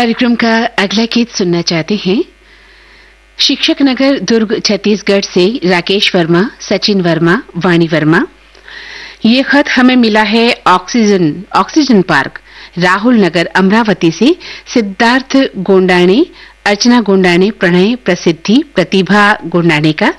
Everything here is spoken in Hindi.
कार्यक्रम का अगला गीत सुनना चाहते हैं शिक्षक नगर दुर्ग छत्तीसगढ़ से राकेश वर्मा, सचिन वर्मा, वाणी वर्मा। ये खत हमें मिला है ऑक्सीजन पार्क राहुल नगर अमरावती से सिद्धार्थ गोंडाने, अर्चना गोंडाने, प्रणय, प्रसिद्धि, प्रतिभा गोंडाने का।